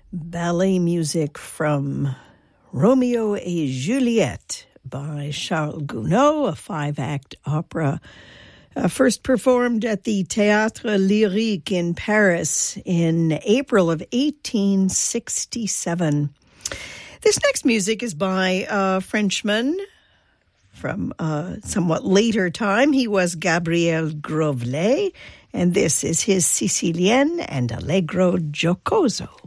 ballet music from Romeo et Juliette by Charles Gounod, a 5-act opera first performed at the Théâtre Lyrique in Paris in April of 1867. This next music is by a Frenchman from a somewhat later time. He was Gabriel Grovelet, and this is his Sicilienne and Allegro Giocoso.